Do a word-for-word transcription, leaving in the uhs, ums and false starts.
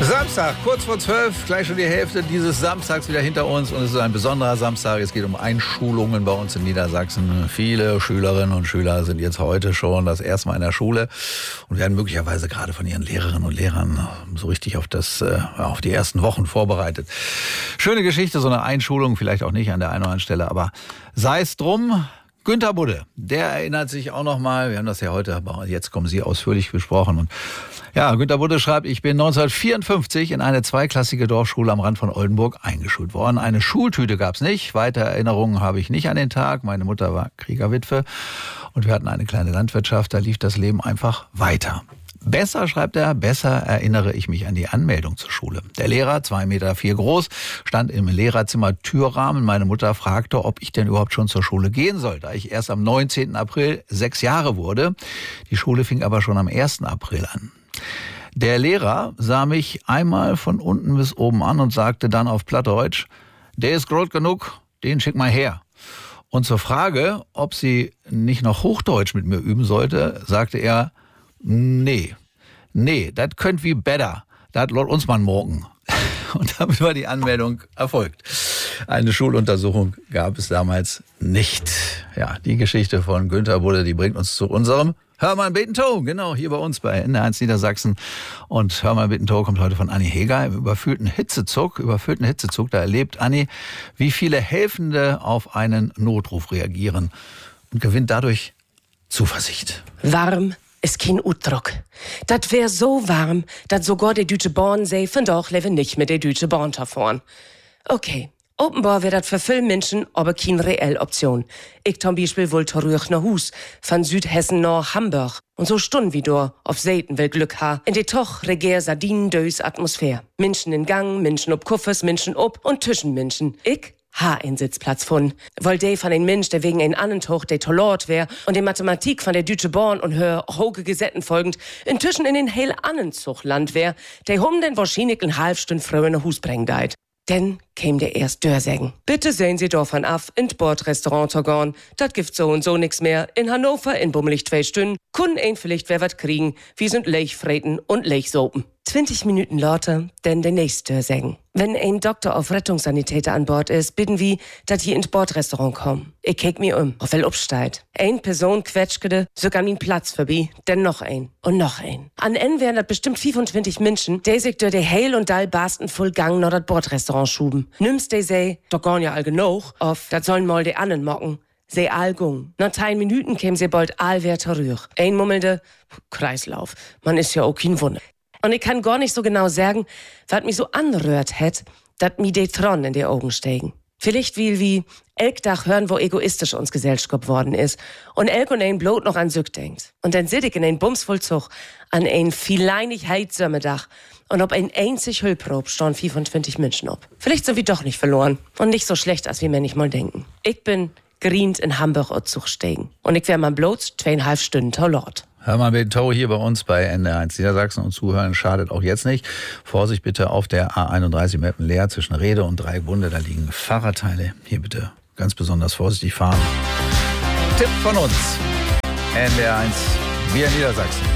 Samstag, kurz vor zwölf, gleich schon die Hälfte dieses Samstags wieder hinter uns. Und es ist ein besonderer Samstag. Es geht um Einschulungen bei uns in Niedersachsen. Viele Schülerinnen und Schüler sind jetzt heute schon das erste Mal in der Schule und werden möglicherweise gerade von ihren Lehrerinnen und Lehrern so richtig auf, das, auf die ersten Wochen vorbereitet. Schöne Geschichte, so eine Einschulung, vielleicht auch nicht an der einen oder anderen Stelle, aber sei es drum. Günter Budde, der erinnert sich auch noch mal, wir haben das ja heute, aber jetzt kommen Sie ausführlich besprochen. Und ja, Günter Budde schreibt, ich bin neunzehnhundertvierundfünfzig in eine zweiklassige Dorfschule am Rand von Oldenburg eingeschult worden. Eine Schultüte gab's nicht, weitere Erinnerungen habe ich nicht an den Tag. Meine Mutter war Kriegerwitwe und wir hatten eine kleine Landwirtschaft, da lief das Leben einfach weiter. Besser, schreibt er, besser erinnere ich mich an die Anmeldung zur Schule. Der Lehrer, zwei Meter vier groß, stand im Lehrerzimmer Türrahmen. Meine Mutter fragte, ob ich denn überhaupt schon zur Schule gehen soll, da ich erst am neunzehnten April sechs Jahre wurde. Die Schule fing aber schon am ersten April an. Der Lehrer sah mich einmal von unten bis oben an und sagte dann auf Plattdeutsch, der ist groß genug, den schick mal her. Und zur Frage, ob sie nicht noch Hochdeutsch mit mir üben sollte, sagte er, nee, nee, das könnt wie better. Das lot uns mal morgen. Und damit war die Anmeldung erfolgt. Eine Schuluntersuchung gab es damals nicht. Ja, die Geschichte von Günter Budde, die bringt uns zu unserem Hör mal beten To, genau, hier bei uns bei N D R eins Niedersachsen. Und Hör mal beten To kommt heute von Anni Heger im überfüllten Hitzezug. Überfüllten Hitzezug, da erlebt Anni, wie viele Helfende auf einen Notruf reagieren und gewinnt dadurch Zuversicht. Warm ist kein Utdruck. Das wär so warm, dass sogar die Deutsche Bahn sei, von doch lebe nicht mit der Deutsche Bahn fahren. Okay, offenbar wär das für viele Menschen aber keine reelle Option. Ich zum Beispiel wohl zurück nach Hus, von Südhessen nach Hamburg. Und so stunden wie du auf Seiten will Glück ha. In die toch regier Sardinen-dös Atmosphäre. Menschen in Gang, Menschen ob Kuffes, Menschen ob und zwischen Menschen. Ich ha einen Sitzplatz von. Weil der von den Mensch, der wegen ein Annentuch der Tollort wär und die Mathematik von der Deutsche Bahn und hör hoge Gesetten folgend inzwischen in den heil Annenzuchland wär, der hum den wahrscheinlich eine halbe Stunde früher nach Hus bringen deit. Denn käm der erst Dörsägen. Bitte sehen Sie davon af, in Bordrestaurant zu gehen. Dat gibt so und so nix mehr. In Hannover in bummelig zwei Stunden. Kunden ein vielleicht wer wat kriegen. Wir sind Lechfreten und Lechsopen. zwanzig Minuten lauter, denn der nächste Dörsägen. Wenn ein Doktor auf Rettungssanitäter an Bord ist, bitten wir, dass hier ins Bordrestaurant kommen. Ich kick mir um, auf wel upsteigt. Ein Person quetschkede, sogar min Platz vorbei, denn noch ein und noch ein. An N wären das bestimmt fünfundzwanzig Menschen, die sich durch die Heil und Dall Basten voll Gang noch das Bordrestaurant schuben. Nimmst die sei, doch gorn ja all genug, auf, dat sollen mal die annen mocken. Se all gung. Nach drei Minuten käm sie bald all wer zurück. Ein mummelte, Kreislauf, man ist ja auch kein Wunder. Und ich kann gar nicht so genau sagen, was mich so anrührt hätt, dat mi de Tron in die Augen steigen. Vielleicht will wie elk Dach hören, wo egoistisch uns Gesellschaft worden ist und elk und ein blot noch an Sück denkt. Und dann sit ich in ein Bumsvollzug an ein vieleinig heitsamer Dach und ob ein einzig Hüllprob stehen fünfundzwanzig Menschen ob. Vielleicht sind wir doch nicht verloren und nicht so schlecht, als wir manchmal denken. Ich bin grient in Hamburg und Zug steigen und ich wär mal bloß zweieinhalb Stunden Tollort. Hör mal beten To hier bei uns bei N D R eins Niedersachsen und zuhören schadet auch jetzt nicht. Vorsicht bitte auf der A einunddreißig Meppen-Leer zwischen Rede und Dreieckbunde, da liegen Fahrradteile. Hier bitte ganz besonders vorsichtig fahren. Tipp von uns. N D R eins, wir in Niedersachsen.